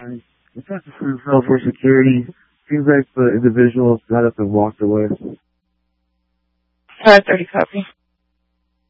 It's not just for security. Seems like the individuals got up and walked away. 5:30 copy.